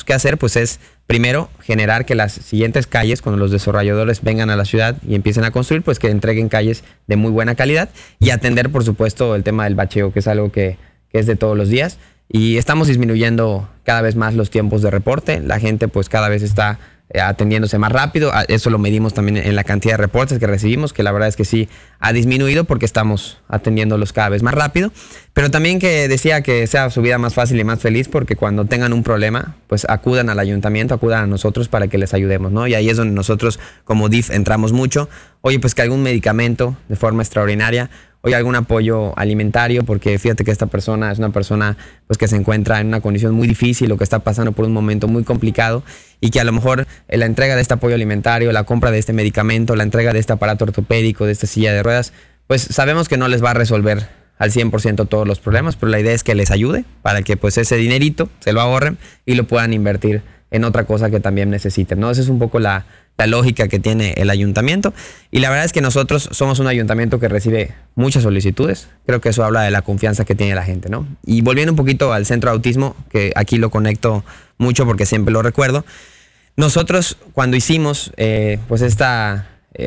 que hacer pues es primero generar que las siguientes calles, cuando los desarrolladores vengan a la ciudad y empiecen a construir, pues que entreguen calles de muy buena calidad y atender por supuesto el tema del bacheo, que es algo que es de todos los días. Y estamos disminuyendo cada vez más los tiempos de reporte. La gente pues cada vez está atendiéndose más rápido. Eso lo medimos también en la cantidad de reportes que recibimos, que la verdad es que sí ha disminuido porque estamos atendiéndolos cada vez más rápido. Pero también que decía que sea su vida más fácil y más feliz, porque cuando tengan un problema, pues acudan al ayuntamiento, acudan a nosotros para que les ayudemos, ¿no? Y ahí es donde nosotros como DIF entramos mucho. Oye, pues que algún medicamento de forma extraordinaria, oye, algún apoyo alimentario, porque fíjate que esta persona es una persona pues que se encuentra en una condición muy difícil o que está pasando por un momento muy complicado y que a lo mejor la entrega de este apoyo alimentario, la compra de este medicamento, la entrega de este aparato ortopédico, de esta silla de ruedas, pues sabemos que no les va a resolver al 100% todos los problemas, pero la idea es que les ayude para que pues ese dinerito se lo ahorren y lo puedan invertir en otra cosa que también necesiten, ¿no? Esa es un poco la lógica que tiene el ayuntamiento y la verdad es que nosotros somos un ayuntamiento que recibe muchas solicitudes. Creo que eso habla de la confianza que tiene la gente, ¿no? Y volviendo un poquito al centro de autismo, que aquí lo conecto mucho porque siempre lo recuerdo, nosotros cuando hicimos pues este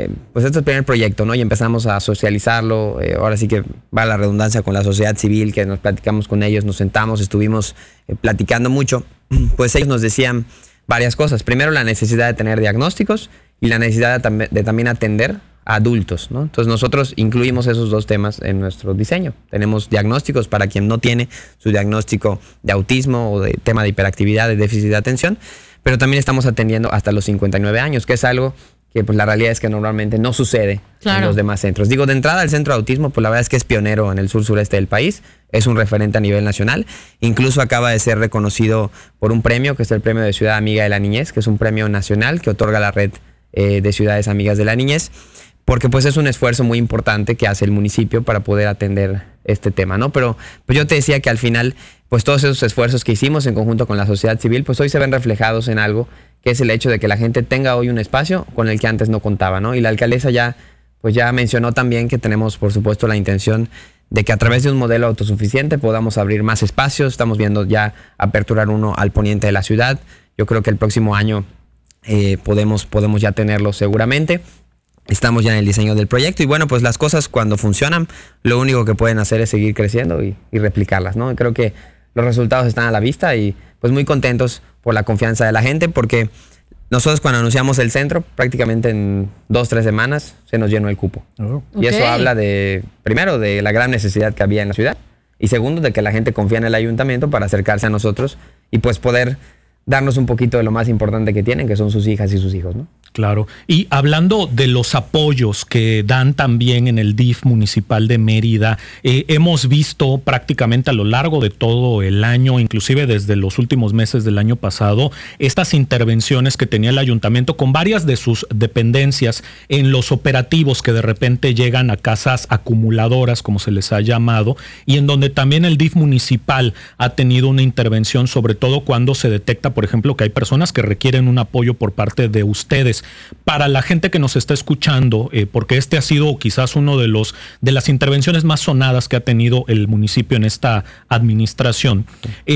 primer proyecto, ¿no? Y empezamos a socializarlo, ahora sí que va la redundancia con la sociedad civil, que nos platicamos con ellos, nos sentamos, estuvimos platicando mucho, pues ellos nos decían varias cosas. Primero, la necesidad de tener diagnósticos y la necesidad de también atender a adultos, ¿no? Entonces nosotros incluimos esos dos temas en nuestro diseño. Tenemos diagnósticos para quien no tiene su diagnóstico de autismo o de tema de hiperactividad, de déficit de atención, pero también estamos atendiendo hasta los 59 años, que es algo que pues la realidad es que normalmente no sucede en los demás centros. Digo, de entrada el centro de autismo, pues la verdad es que es pionero en el sur-sureste del país, es un referente a nivel nacional, incluso acaba de ser reconocido por un premio, que es el Premio de Ciudad Amiga de la Niñez, que es un premio nacional que otorga la Red de Ciudades Amigas de la Niñez, porque pues es un esfuerzo muy importante que hace el municipio para poder atender este tema, ¿no? Pero pues yo te decía que al final, pues todos esos esfuerzos que hicimos en conjunto con la sociedad civil, pues hoy se ven reflejados en algo que es el hecho de que la gente tenga hoy un espacio con el que antes no contaba, ¿no? Y la alcaldesa ya mencionó también que tenemos, por supuesto, la intención de que a través de un modelo autosuficiente podamos abrir más espacios. Estamos viendo ya aperturar uno al poniente de la ciudad. Yo creo que el próximo año podemos ya tenerlo seguramente. Estamos ya en el diseño del proyecto y bueno, pues las cosas cuando funcionan, lo único que pueden hacer es seguir creciendo y replicarlas, ¿no? Creo que los resultados están a la vista y pues muy contentos por la confianza de la gente, porque nosotros cuando anunciamos el centro, prácticamente en 2-3 semanas se nos llenó el cupo. Y eso habla primero, de la gran necesidad que había en la ciudad y segundo, de que la gente confía en el ayuntamiento para acercarse a nosotros y pues poder darnos un poquito de lo más importante que tienen, que son sus hijas y sus hijos, ¿no? Claro. Y hablando de los apoyos que dan también en el DIF municipal de Mérida, hemos visto prácticamente a lo largo de todo el año, inclusive desde los últimos meses del año pasado, estas intervenciones que tenía el ayuntamiento con varias de sus dependencias en los operativos que de repente llegan a casas acumuladoras, como se les ha llamado, y en donde también el DIF municipal ha tenido una intervención, sobre todo cuando se detecta, por ejemplo, que hay personas que requieren un apoyo por parte de ustedes. Para la gente que nos está escuchando, porque este ha sido quizás uno de las intervenciones más sonadas que ha tenido el municipio en esta administración,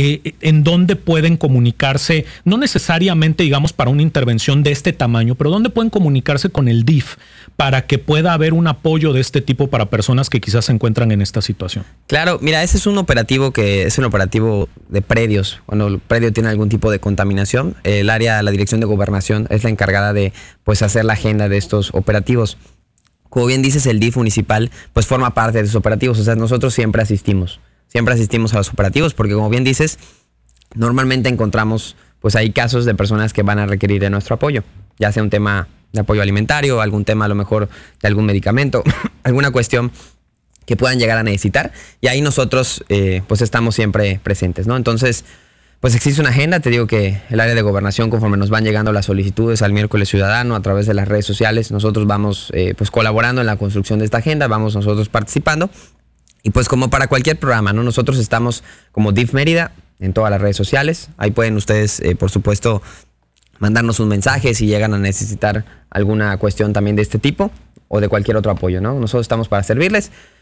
¿en dónde pueden comunicarse? No necesariamente, digamos, para una intervención de este tamaño, pero ¿dónde pueden comunicarse con el DIF para que pueda haber un apoyo de este tipo para personas que quizás se encuentran en esta situación? Claro, mira, ese es un operativo de predios. Cuando el predio tiene algún tipo de contaminación, la Dirección de Gobernación es la encargada de pues hacer la agenda de estos operativos. Como bien dices, el DIF municipal pues forma parte de esos operativos. O sea, nosotros siempre asistimos a los operativos porque, como bien dices, normalmente encontramos pues hay casos de personas que van a requerir de nuestro apoyo, ya sea un tema de apoyo alimentario, algún tema a lo mejor de algún medicamento, alguna cuestión que puedan llegar a necesitar, y ahí nosotros pues estamos siempre presentes, ¿no? Entonces, pues existe una agenda. Te digo que el área de gobernación, conforme nos van llegando las solicitudes al miércoles ciudadano a través de las redes sociales, nosotros vamos pues colaborando en la construcción de esta agenda, vamos nosotros participando, y pues como para cualquier programa, ¿no? Nosotros estamos como DIF Mérida en todas las redes sociales. Ahí pueden ustedes, por supuesto, mandarnos un mensaje si llegan a necesitar alguna cuestión también de este tipo o de cualquier otro apoyo, ¿no? Nosotros estamos para servirles.